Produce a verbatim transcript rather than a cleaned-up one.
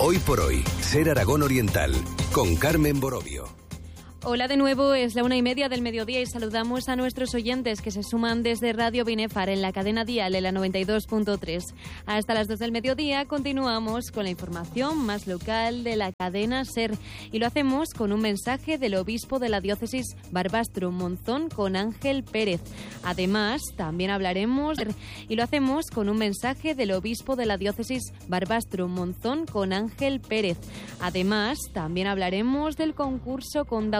Hoy por hoy, Ser Aragón Oriental, con Carmen Borovio. Hola de nuevo, es la una y media del mediodía y saludamos a nuestros oyentes que se suman desde Radio Binefar en la cadena dial en la noventa y dos punto tres. Hasta las dos del mediodía continuamos con la información más local de la cadena SER y lo hacemos con un mensaje del obispo de la diócesis Barbastro Monzón con Ángel Pérez. Además, también hablaremos y lo hacemos con un mensaje del obispo de la diócesis Barbastro Monzón con Ángel Pérez. Además, también hablaremos del concurso con